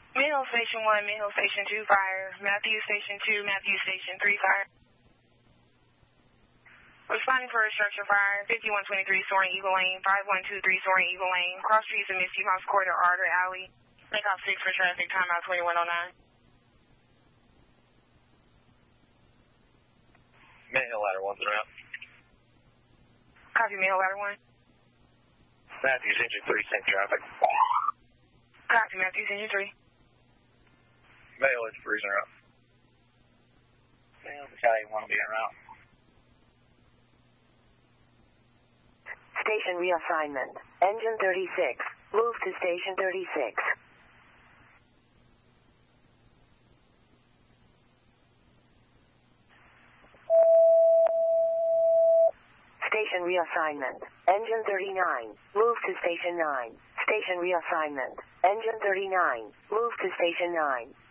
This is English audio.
Midhill Station 1, Midhill Station 2, fire. Matthews Station 2, Matthews Station 3, fire. Responding for a structure fire, 5123 Soaring Eagle Lane, 5123 Soaring Eagle Lane, cross streets of Misty House Corridor, Arter Alley. Make off 6 for traffic, timeout 2109. Midhill Ladder 1's en route. Copy, Midhill Ladder 1. Matthews Engine 3, same traffic. Copy, Matthews Engine 3. Midhill Engine 3's en route. Midhill Battalion 1 will be en route. Station reassignment. Engine 36. Move to Station 36. Station reassignment. Engine 39. Move to Station 9. Station reassignment. Engine 39. Move to Station 9.